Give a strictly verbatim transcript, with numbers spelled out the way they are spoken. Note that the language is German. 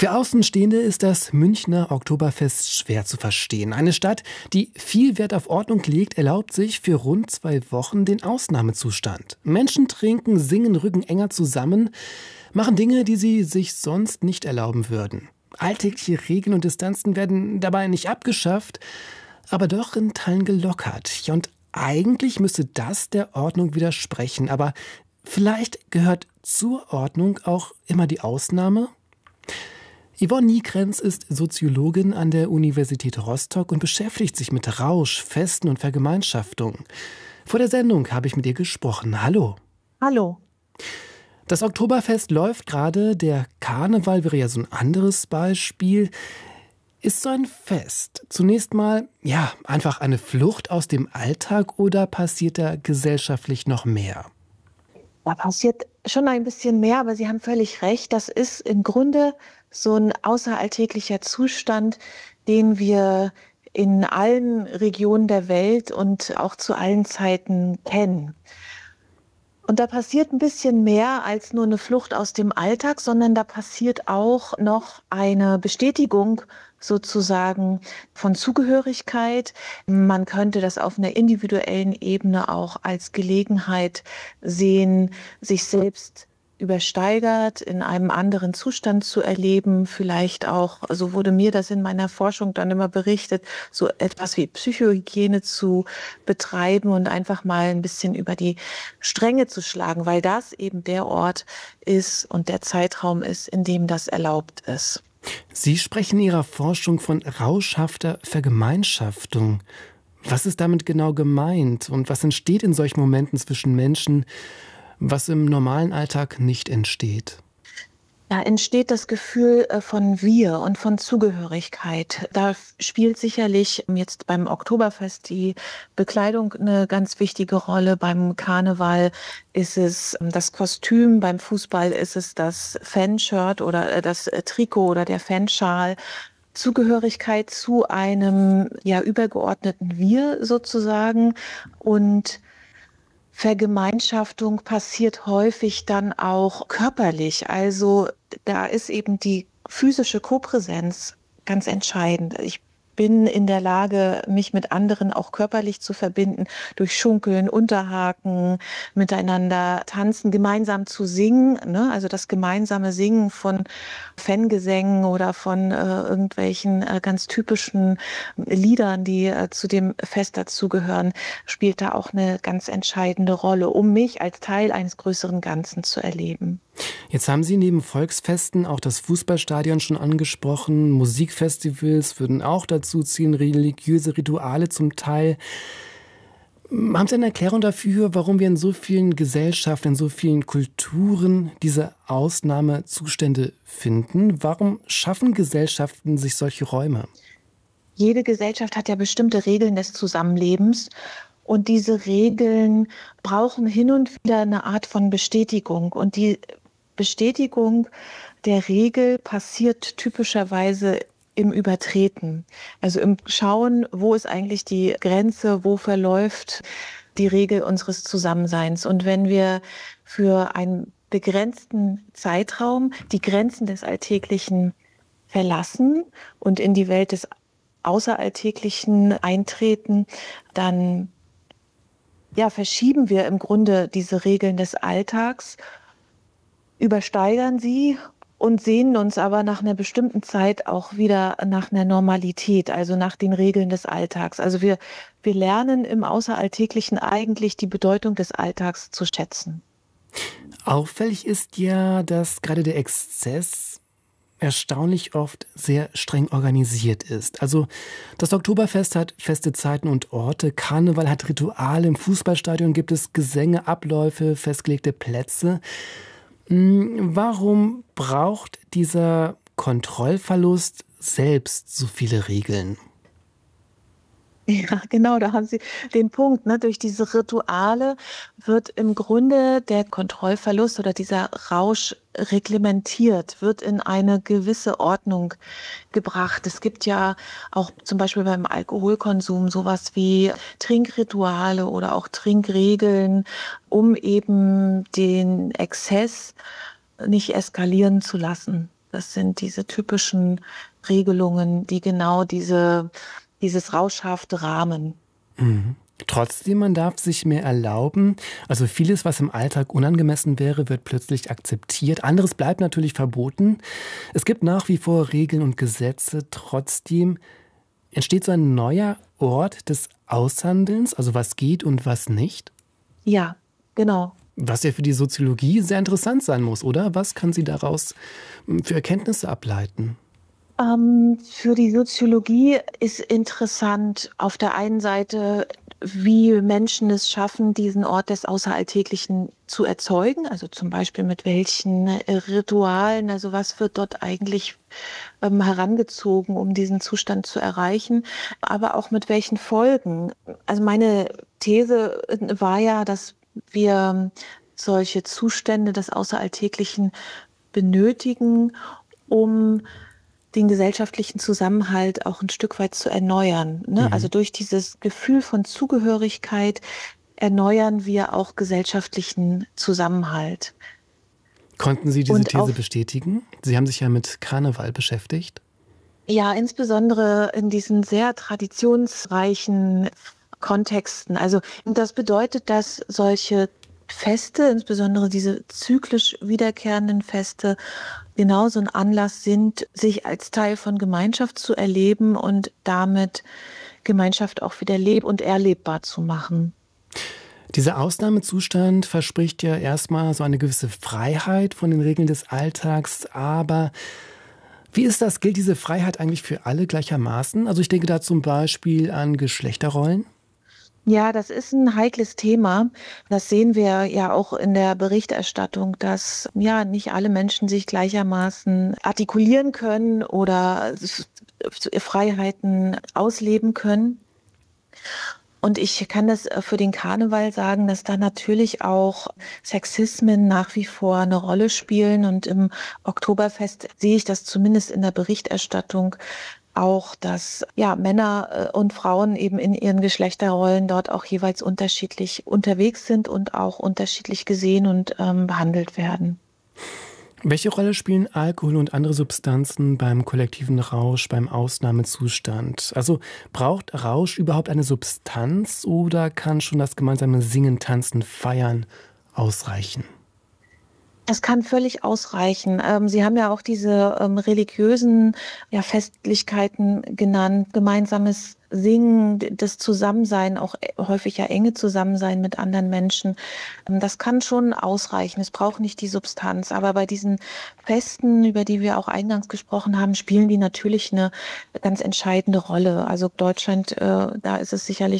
Für Außenstehende ist das Münchner Oktoberfest schwer zu verstehen. Eine Stadt, die viel Wert auf Ordnung legt, erlaubt sich für rund zwei Wochen den Ausnahmezustand. Menschen trinken, singen, rücken enger zusammen, machen Dinge, die sie sich sonst nicht erlauben würden. Alltägliche Regeln und Distanzen werden dabei nicht abgeschafft, aber doch in Teilen gelockert. Ja, und eigentlich müsste das der Ordnung widersprechen, aber vielleicht gehört zur Ordnung auch immer die Ausnahme? Yvonne Niekrenz ist Soziologin an der Universität Rostock und beschäftigt sich mit Rausch, Festen und Vergemeinschaftung. Vor der Sendung habe ich mit ihr gesprochen. Hallo. Hallo. Das Oktoberfest läuft gerade, der Karneval wäre ja so ein anderes Beispiel. Ist so ein Fest zunächst mal, ja, einfach eine Flucht aus dem Alltag oder passiert da gesellschaftlich noch mehr? Da passiert schon ein bisschen mehr, aber Sie haben völlig recht. Das ist im Grunde so ein außeralltäglicher Zustand, den wir in allen Regionen der Welt und auch zu allen Zeiten kennen. Und da passiert ein bisschen mehr als nur eine Flucht aus dem Alltag, sondern da passiert auch noch eine Bestätigung sozusagen von Zugehörigkeit. Man könnte das auf einer individuellen Ebene auch als Gelegenheit sehen, sich selbst übersteigert, in einem anderen Zustand zu erleben, vielleicht auch, so wurde mir das in meiner Forschung dann immer berichtet, so etwas wie Psychohygiene zu betreiben und einfach mal ein bisschen über die Stränge zu schlagen, weil das eben der Ort ist und der Zeitraum ist, in dem das erlaubt ist. Sie sprechen in Ihrer Forschung von rauschhafter Vergemeinschaftung. Was ist damit genau gemeint und was entsteht in solchen Momenten zwischen Menschen, was im normalen Alltag nicht entsteht? Da entsteht das Gefühl von Wir und von Zugehörigkeit. Da spielt sicherlich jetzt beim Oktoberfest die Bekleidung eine ganz wichtige Rolle. Beim Karneval ist es das Kostüm, beim Fußball ist es das Fanshirt oder das Trikot oder der Fanschal. Zugehörigkeit zu einem ja übergeordneten Wir sozusagen und Vergemeinschaftung passiert häufig dann auch körperlich. Also da ist eben die physische Kopräsenz ganz entscheidend. Ich bin in der Lage, mich mit anderen auch körperlich zu verbinden, durch Schunkeln, Unterhaken, miteinander tanzen, gemeinsam zu singen, ne? Also das gemeinsame Singen von Fangesängen oder von äh, irgendwelchen äh, ganz typischen Liedern, die äh, zu dem Fest dazugehören, spielt da auch eine ganz entscheidende Rolle, um mich als Teil eines größeren Ganzen zu erleben. Jetzt haben Sie neben Volksfesten auch das Fußballstadion schon angesprochen. Musikfestivals würden auch dazu ziehen, religiöse Rituale zum Teil. Haben Sie eine Erklärung dafür, warum wir in so vielen Gesellschaften, in so vielen Kulturen diese Ausnahmezustände finden? Warum schaffen Gesellschaften sich solche Räume? Jede Gesellschaft hat ja bestimmte Regeln des Zusammenlebens. Und diese Regeln brauchen hin und wieder eine Art von Bestätigung. Und die Bestätigung der Regel passiert typischerweise im Übertreten. Also im Schauen, wo ist eigentlich die Grenze, wo verläuft die Regel unseres Zusammenseins. Und wenn wir für einen begrenzten Zeitraum die Grenzen des Alltäglichen verlassen und in die Welt des Außeralltäglichen eintreten, dann ja, verschieben wir im Grunde diese Regeln des Alltags, übersteigern sie und sehnen uns aber nach einer bestimmten Zeit auch wieder nach einer Normalität, also nach den Regeln des Alltags. Also wir, wir lernen im Außeralltäglichen eigentlich die Bedeutung des Alltags zu schätzen. Auffällig ist ja, dass gerade der Exzess erstaunlich oft sehr streng organisiert ist. Also das Oktoberfest hat feste Zeiten und Orte, Karneval hat Rituale, im Fußballstadion gibt es Gesänge, Abläufe, festgelegte Plätze. Warum braucht dieser Kontrollverlust selbst so viele Regeln? Ja, genau, da haben Sie den Punkt. Ne? Durch diese Rituale wird im Grunde der Kontrollverlust oder dieser Rausch reglementiert, wird in eine gewisse Ordnung gebracht. Es gibt ja auch zum Beispiel beim Alkoholkonsum sowas wie Trinkrituale oder auch Trinkregeln, um eben den Exzess nicht eskalieren zu lassen. Das sind diese typischen Regelungen, die genau diese, dieses Rauschhafte rahmen. Mhm. Trotzdem, man darf sich mehr erlauben. Also vieles, was im Alltag unangemessen wäre, wird plötzlich akzeptiert. Anderes bleibt natürlich verboten. Es gibt nach wie vor Regeln und Gesetze. Trotzdem entsteht so ein neuer Ort des Aushandelns, also was geht und was nicht. Ja, genau. Was ja für die Soziologie sehr interessant sein muss, oder? Was kann sie daraus für Erkenntnisse ableiten? Ähm, für die Soziologie ist interessant auf der einen Seite, wie Menschen es schaffen, diesen Ort des Außeralltäglichen zu erzeugen. Also zum Beispiel mit welchen äh, Ritualen, also was wird dort eigentlich ähm, herangezogen, um diesen Zustand zu erreichen, aber auch mit welchen Folgen. Also meine These äh, war ja, dass wir solche Zustände des Außeralltäglichen benötigen, um den gesellschaftlichen Zusammenhalt auch ein Stück weit zu erneuern, ne? Also Mhm. durch dieses Gefühl von Zugehörigkeit erneuern wir auch gesellschaftlichen Zusammenhalt. Konnten Sie diese Und These auf, bestätigen? Sie haben sich ja mit Karneval beschäftigt. ja, insbesondere in diesen sehr traditionsreichen Kontexten. Also das bedeutet, dass solche Feste, insbesondere diese zyklisch wiederkehrenden Feste, genauso ein Anlass sind, sich als Teil von Gemeinschaft zu erleben und damit Gemeinschaft auch wieder leb- und erlebbar zu machen. Dieser Ausnahmezustand verspricht ja erstmal so eine gewisse Freiheit von den Regeln des Alltags, aber wie ist das? Gilt diese Freiheit eigentlich für alle gleichermaßen? Also ich denke da zum Beispiel an Geschlechterrollen. Ja, das ist ein heikles Thema. Das sehen wir ja auch in der Berichterstattung, dass ja nicht alle Menschen sich gleichermaßen artikulieren können oder s- Freiheiten ausleben können. Und ich kann das äh, für den Karneval sagen, dass da natürlich auch Sexismen nach wie vor eine Rolle spielen. Und im Oktoberfest sehe ich das zumindest in der Berichterstattung auch, dass ja Männer äh, und Frauen eben in ihren Geschlechterrollen dort auch jeweils unterschiedlich unterwegs sind und auch unterschiedlich gesehen und ähm, behandelt werden. Welche Rolle spielen Alkohol und andere Substanzen beim kollektiven Rausch, beim Ausnahmezustand? Also braucht Rausch überhaupt eine Substanz oder kann schon das gemeinsame Singen, Tanzen, Feiern ausreichen? Es kann völlig ausreichen. Ähm, Sie haben ja auch diese ähm, religiösen ja, Festlichkeiten genannt, gemeinsames Singen, d- das Zusammensein, auch äh, häufig ja enge Zusammensein mit anderen Menschen. Ähm, das kann schon ausreichen. Es braucht nicht die Substanz. Aber bei diesen Festen, über die wir auch eingangs gesprochen haben, spielen die natürlich eine ganz entscheidende Rolle. Also Deutschland, äh, da ist es sicherlich